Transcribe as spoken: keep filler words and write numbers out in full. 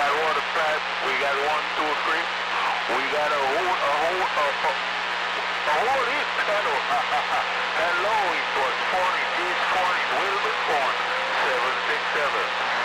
got water pipe. We got one, two, three. We got a whole, a whole, a, a, a whole heap pedal. Hello, it was phone. It is phone. It will be phone. seven six seven.